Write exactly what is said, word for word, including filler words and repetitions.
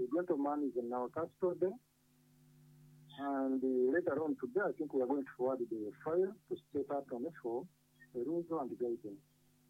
The gentleman is in our custody. And uh, later on today, I think we are going to forward the file to State Attorney for the rules and guidance.